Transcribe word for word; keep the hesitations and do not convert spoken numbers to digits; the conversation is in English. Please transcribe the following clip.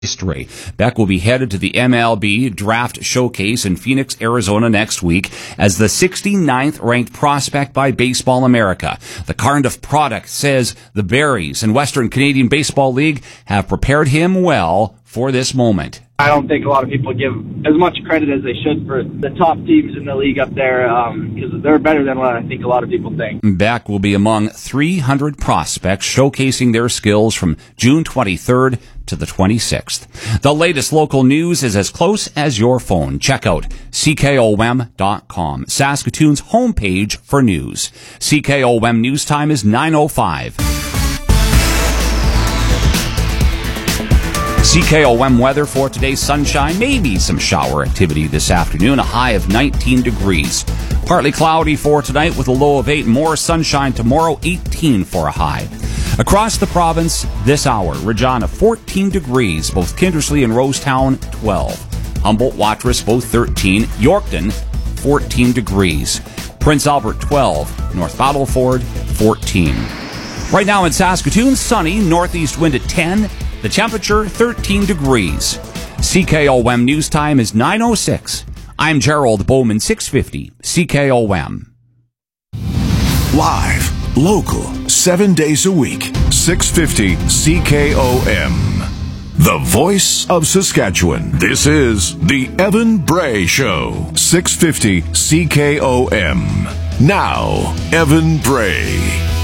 History. Beck will be headed to the M L B Draft Showcase in Phoenix, Arizona next week as the sixty-ninth ranked prospect by Baseball America. The Cardiff product says the Berries and Western Canadian Baseball League have prepared him well for this moment. I don't think a lot of people give as much credit as they should for the top teams in the league up there because um, they're better than what I think a lot of people think. Beck will be among three hundred prospects showcasing their skills from June twenty-third to the twenty-sixth. The latest local news is as close as your phone. Check out C K O M dot com, Saskatoon's homepage for news. C K O M news time is nine oh five. C K O M weather for today: sunshine, maybe some shower activity this afternoon, a high of nineteen degrees. Partly cloudy for tonight with a low of eight. More sunshine tomorrow, eighteen for a high. Across the province this hour: Regina fourteen degrees, both Kindersley and Rosetown twelve. Humboldt, Watrous both thirteen. Yorkton fourteen degrees. Prince Albert twelve. North Battleford fourteen. Right now in Saskatoon, sunny, northeast wind at ten. The temperature, thirteen degrees. C K O M news time is nine oh six. I'm Gerald Bowman, six fifty C K O M. Live, local, seven days a week, six fifty C K O M. The voice of Saskatchewan. This is the Evan Bray Show, six fifty C K O M. Now, Evan Bray.